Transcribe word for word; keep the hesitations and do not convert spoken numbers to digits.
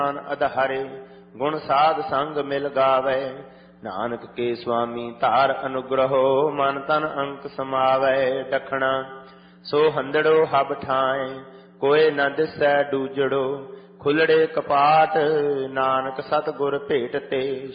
ਅਧਾਰੇ ਗੁਣ ਸਾਧ ਸੰਗ ਮਿਲ ਗਾਵੇ। ਨਾਨਕ ਕੇ ਸੁਆਮੀ ਧਾਰ ਅਨੁਗ੍ਰਹੋ ਮਨ ਤਨ ਅੰਕ ਸਮਾਵੈ। ਡਖਣਾ ਸੋ ਹੰਦੜੋ ਹਬ ਠਾਏ ਕੋਏ ਨ ਦਿਸੈ ਡੂਜੜੋ। ਖੁੱਲੜੇ ਕਪਾਟ ਨਾਨਕ ਸਤਿਗੁਰ ਭੇਟ ਤੇ